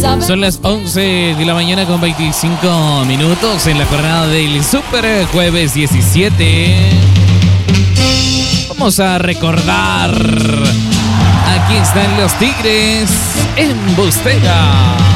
Son las 11 de la mañana con 25 minutos en la jornada del Super Jueves 17. Vamos a recordar. Aquí están los Tigres en Bustera.